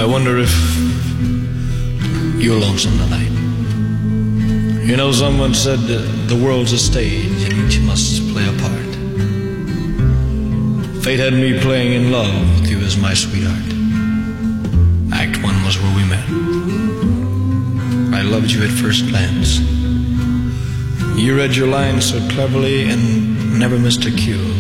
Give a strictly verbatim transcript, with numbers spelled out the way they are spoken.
I wonder if you're lonesome tonight. You know, someone said that the world's a stage and each must play a part. Fate had me playing in love with you as my sweetheart. Act one was where we met. I loved you at first glance. You read your lines so cleverly and never missed a cue.